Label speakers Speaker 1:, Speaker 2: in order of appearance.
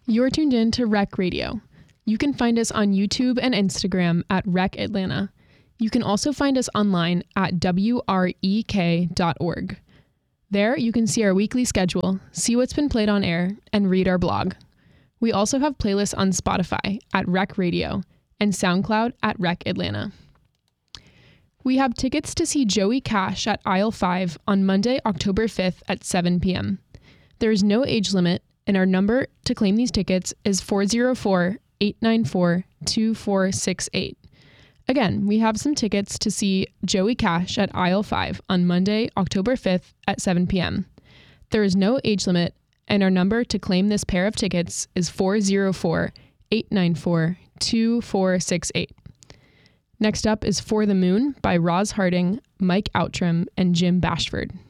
Speaker 1: You're tuned in to Rec Radio. You can find us on YouTube and Instagram at Rec Atlanta. You can also find us online at wrek.org. There, you can see our weekly schedule, see what's been played on air, and read our blog. We also have playlists on Spotify at Rec Radio and SoundCloud at Rec Atlanta. We have tickets to see Joey Cash at Aisle 5 on Monday, October 5th at 7 p.m. There is no age limit, and our number to claim these tickets is 404-894-2468. Again, we have some tickets to see Joey Cash at Aisle 5 on Monday, October 5th at 7 p.m. There is no age limit, and our number to claim this pair of tickets is 404-894-2468. Next up is For the Moon by Roz Harding, Mike Outram, and Jim Bashford.